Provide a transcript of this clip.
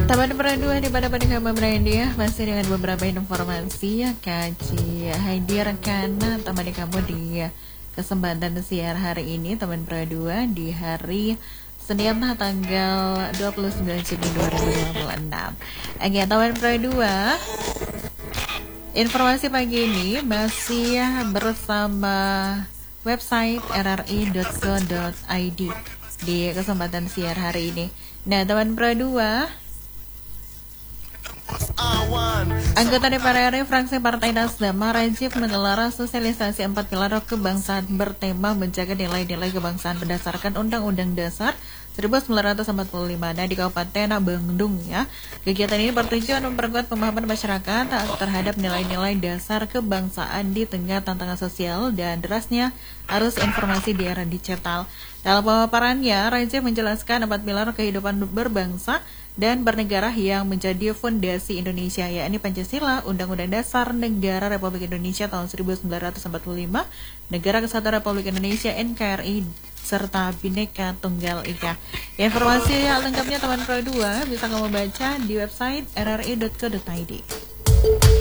Taman Peraduan di pada kamu berada ya, masih dengan beberapa informasi ya kaji hadirkan teman kamu di kesempatan siar hari ini Taman Peraduan di hari Senin tanggal 29 Juni 2026. Oke, Taman Peraduan informasi pagi ini masih bersama website rri.co.id di kesempatan siar hari ini. Nah, Taman Peraduan, anggota DPR RI fraksi Partai Nasdem Rajif menggelar sosialisasi 4 pilar kebangsaan bertema menjaga nilai-nilai kebangsaan berdasarkan Undang-Undang Dasar 1945 di Kabupaten Bandung ya. Kegiatan ini bertujuan memperkuat pemahaman masyarakat terhadap nilai-nilai dasar kebangsaan di tengah tantangan sosial dan derasnya arus informasi di era digital. Dalam pemaparannya, Rajif menjelaskan 4 pilar kehidupan berbangsa dan bernegara yang menjadi fondasi Indonesia, yakni Pancasila, Undang-Undang Dasar Negara Republik Indonesia tahun 1945, Negara Kesatuan Republik Indonesia NKRI, serta Bhinneka Tunggal Ika. Informasi lengkapnya teman Pro 2 bisa kamu baca di website rri.co.id.